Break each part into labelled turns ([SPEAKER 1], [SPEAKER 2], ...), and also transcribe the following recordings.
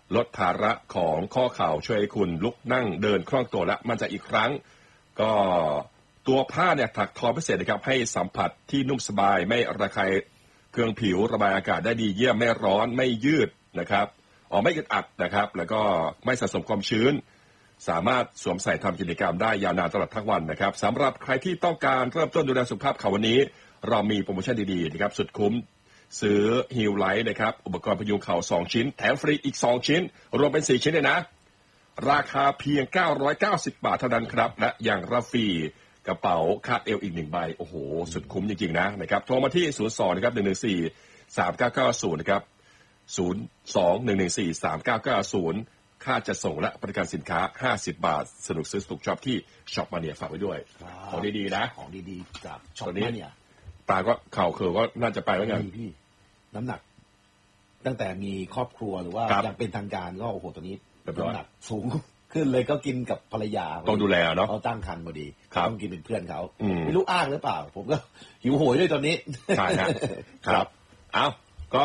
[SPEAKER 1] ลดภาระของข้อเข่าช่วยให้คุณลุกนั่งเดินคล่องตัวและมั่นใจอีกครั้งก็ตัวผ้าเนี่ยถักทอพิเศษนะครับให้สัมผัสที่นุ่มสบายไม่ระคายเคืองผิวระบายอากาศได้ดีเยี่ยมไม่ร้อนไม่ยืดนะครับไม่อึดอัดนะครับแล้วก็ไม่สะสมความชื้นสามารถสวมใส่ทำกิจกรรมได้ยาวนานตลอดทั้งวันนะครับสำหรับใครที่ต้องการเริ่มต้นดูแลสุขภาพเข่าวันนี้เรามีโปรโมชั่นดีๆนะครับสุดคุ้มซื้อฮิลไลท์นะครับอุปกรณ์พยุงเข่า2ชิ้นแถมฟรีอีก2ชิ้นรวมเป็น4ชิ้นเลยนะราคาเพียง990 บาทเท่านั้นครับและยังรับฟรีกระเป๋าคาดเอวอีก1ใบโอ้โหสุดคุ้มจริงๆนะครับโทรมาที่02นะครับ1143990นะครับ02-114-3990ค่าจะส่งและบริการสินค้า50 บาทสนุกซื้อสนุกช็อปที่ช็อปมาเนียฝากไว้ด้วยของดีๆนะ
[SPEAKER 2] ของดีๆจากช็อปมาเนีย
[SPEAKER 1] ตาก็เข่าเขือก็น่าจะไปแล้วไง
[SPEAKER 2] พี่น้ำหนักตั้งแต่มีครอบครัวหรือว่ายังเป็นทางการก็โอ้โหตัวนี้น้ำหนักสูงขึ้นเลยก็กินกับภรรยา
[SPEAKER 1] ต้องดูแลเนาะ
[SPEAKER 2] เขาตั้งครรภ์พอดีต้องกินเป็นเพื่อนเขาไม่รู้อ้างหรือเปล่าผมก็หิวโหยด้วยตอนนี้
[SPEAKER 1] ใช่ครับเอาก็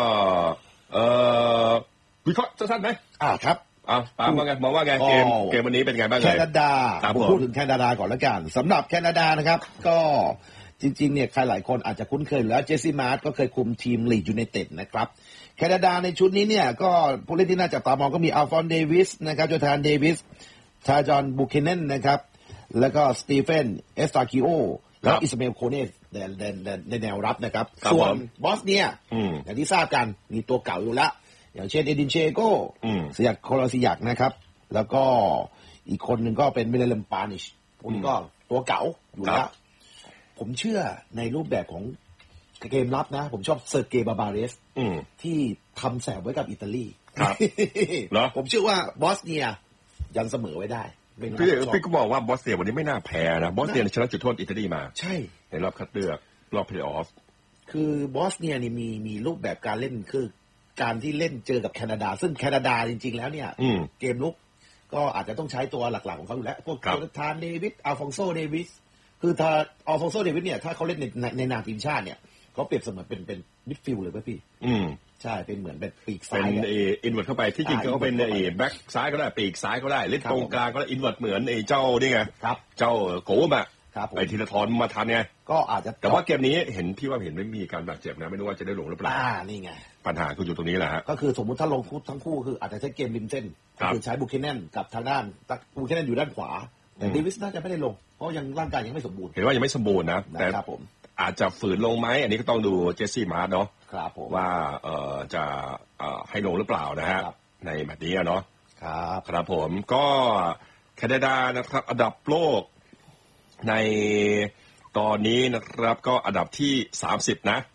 [SPEAKER 1] วิเคราะห์สั้นๆไหม
[SPEAKER 2] ครับ
[SPEAKER 1] ปาว่าไงมองว่าไงเกมวันนี้เป็นไงบ้าง
[SPEAKER 2] แคนาดาพูดถึงแคนาดาก่อนแล้วกันสำหรับแคนาดานะครับก็จริงๆเนี่ยใครหลายคนอาจจะคุ้นเคยแล้วเจสซี่มาร์ตก็เคยคุมทีมลีดยูไนเต็ดนะครับแคนาดาในชุดนี้เนี่ยก็ผู้เล่นที่น่าจับตามองก็มีอัลฟอนเดวิสนะครับโจธานเดวิสทาจอนบูเคเนนนะครับแล้วก็สตีเฟนเอสตาคิโอแล้วอิสมาเอลโคเนสในแนวรับนะครับส่วนบอสเนียอย่างที่ทราบกันมีตัวเก่าอยู่แล้วอย่างเช่นเอดินเชโกสยักโคลาซิยักนะครับแล้วก็อีกคนหนึ่งก็เป็นเมเลมปานิชคนนี้ก็ตัวเก่าอยู่แล้วผมเชื่อในรูปแบบของเกมรับนะผมชอบเซอร์เกย์บาบาเรสที่ทำแสบไว้กับอิตาลีผมเชื่อว่าบอสเนียยังเสมอไว้ได้
[SPEAKER 1] พี่ก็บอกว่าบอสเนียวันนี้ไม่น่าแพ้นะบอสเนียชนะจุดโทษอิตาลีมา
[SPEAKER 2] ใช่
[SPEAKER 1] ในรอบคัดเลือกรอบเพลย์ออฟ
[SPEAKER 2] คือบอสเนียนี่มีรูปแบบการเล่นคือการที่เล่นเจอกับแคนาดาซึ่งแคนาดาจริงๆแล้วเนี่ยเกมลุกก็อาจจะต้องใช้ตัวหลักๆของเขาอยู่แล้วพวกโจนาธานเดวิสอัลฟองโซเดวิสคือถ้าอัลฟองโซเดวิสเนี่ยถ้าเขาเล่นในนามทีมชาติเนี่ยเขาเปรียบเสมือนเป็นมิดฟิลด์เลยป่ะพี่ใช่เป็นเหมือนเป็นปีกซ้าย
[SPEAKER 1] เป็นอินเวิร์ตเข้าไปที่จริงก็เป็นแบ็คซ้ายก็ได้ปีกซ้ายก็ได้เล่นตรงกลางก็ได้อินเวิร์ตเหมือนเจ้านี่ไงเจ้าโกมอะไอ้ธีรทรมาทันไง
[SPEAKER 2] ก็อาจจะ
[SPEAKER 1] แต่ว่าเกมนี้เห็นพี่ว่าเห็นไม่มีการบาดเจ็บนะไม่รู้ว่าจะได้ลงหรือเปล่า
[SPEAKER 2] นี่ไง
[SPEAKER 1] ปัญหาคืออยู่ตรงนี้แหละฮะ
[SPEAKER 2] ก็คือสมมติถ้าลงทั้งคู่คืออาจจะใช้เกมริมเส้นคือใช้บุคเคเนนกับทางด้านบุคเคเนนอยู่ด้านขวาแต่เดวิสน่าจะไม่ได้ลงเพราะยังร่างกายยังไม่สมบูรณ์
[SPEAKER 1] เห็นว่ายังไม่สมบูรณ์นะแต่อาจจะฝืนลงไหมอันนี้ก็ต้องดูเจสซี่มาร์เนาะว่าจะให้ลงหรือเปล่านะฮะในแมตช์นี้เนาะครับผมก็แคนาดานะครับอันดับโลกในตอนนี้นะครับก็อันดับที่30นะ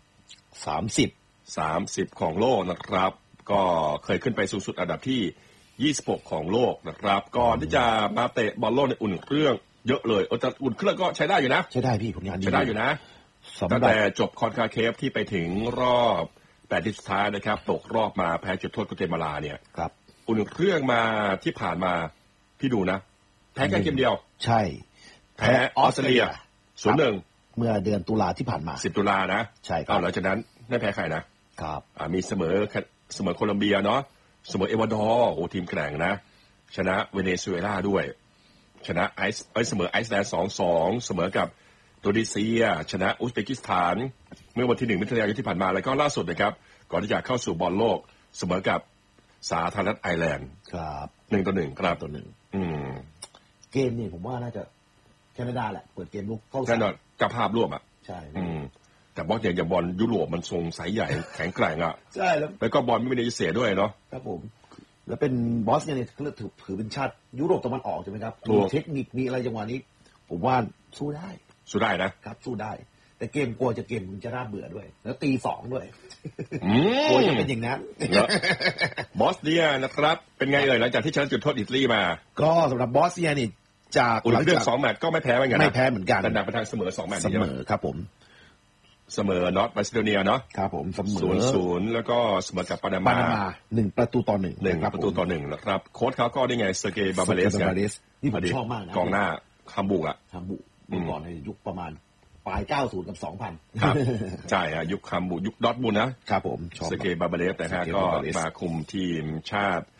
[SPEAKER 1] 30ของโลกนะครับก็เคยขึ้นไปสูงสุดอันดับที่26ของโลกนะครับก่อนที่จะมาเตะบอลโลกในอุ่นเครื่องเยอะเลยแต่อุ่นเครื่องก็ใช้ได้อยู่นะ
[SPEAKER 2] ใช้ได้พี่ผลงานดี
[SPEAKER 1] ใช้ได้อยู่นะตั้งแต่จบคอนคาเคฟที่ไปถึงรอบ8ทีมสุดท้ายนะครับตกรอบมาแพ้จุดโทษกัเตมาลาเนี่ย
[SPEAKER 2] ครับ
[SPEAKER 1] อุ่นเครื่องมาที่ผ่านมาพี่ดูนะแพ้แค่เกมเดียว
[SPEAKER 2] ใช่
[SPEAKER 1] แพ้ออสเตรเลีย0-1
[SPEAKER 2] เมื่อเดือนตุลาที่ผ่านมา
[SPEAKER 1] 10ตุลานะ
[SPEAKER 2] ใช่ครับ
[SPEAKER 1] หลังจากนั้นไม่แพ้ใครนะครับมีเสมอโคลอมเบียเนาะเสมอเอกวาดอร์โอ้ทีมแกร่งนะชนะเวเนซุเอลาด้วยชนะเสมอไอซ์แลนด์ 2-2 เสมอกับโตนิเซียชนะอุซเบกิสถานเมื่อวันที่1 มิถุนายนที่ผ่านมาแล้วก็ล่าสุดนะครับก่อนที่จะเข้าสู่บอลโลกเสมอกับสาธารณรัฐไอร์แลนด์
[SPEAKER 2] ครับ
[SPEAKER 1] 1-1ครับ
[SPEAKER 2] เกมนี่ผมว่าน่าจะแคนาดาแหละเปิดเกมลุกเข้า
[SPEAKER 1] แน่นอนกับภาพร่วม
[SPEAKER 2] ใช่
[SPEAKER 1] แต่บอลอย่างบอลยุโรปมันทรงไซส์ใหญ่แข็งแกร่ง
[SPEAKER 2] ใช่
[SPEAKER 1] แล้วก็บอลไม่ได้เสียด้วยเนาะ
[SPEAKER 2] ครับผมแล้วเป็นบอสเนี่ยถือเป็นชาติยุโรปตะวันออกใช่ไหมครับมีเทคนิคมีอะไรจังหวะนี้ผมว่าสู้ได้
[SPEAKER 1] นะครับ
[SPEAKER 2] สู้ได้แต่เกมกลัวเกมมันจะน่าเบื่อด้วยแล้วตี2ด้วยกลัวจะเป็นอย่างนั้น
[SPEAKER 1] บอสเนียนะครับเป็นไงหลังจากที่ชนะจุดโทษอิตาลีมา
[SPEAKER 2] ก็สำหรับบอสเนียนี่จาก
[SPEAKER 1] หลังจาก2 แมตช์ก็ไม่แพ้เหมือนกัน
[SPEAKER 2] ไม่แพ้เหมือนกัน
[SPEAKER 1] แต่ดันไปทางเสมอ2 แมตช์
[SPEAKER 2] เสมอครับผม
[SPEAKER 1] เสมอนอร์ทมาซิโดเนียเนาะ
[SPEAKER 2] ครับผมเสม
[SPEAKER 1] อ 0-0 แล้วก็เสมอกับปานามา
[SPEAKER 2] 1-1
[SPEAKER 1] นะครับโค้ชเขาก็ได้ไงเซอร์เกย์บาบาเลส
[SPEAKER 2] นี่ผมชอบมากนะ
[SPEAKER 1] กองหน้าฮัมบูก
[SPEAKER 2] ก่อนในยุคประมาณปลาย90กับ 2000
[SPEAKER 1] ครับใช่ยุคฮัมบูกยุคดอร์ทมุนด์นะครับ
[SPEAKER 2] ผม
[SPEAKER 1] เซอร์เกย์บาบาเลสนะฮะก็มาคุมทีมชาติ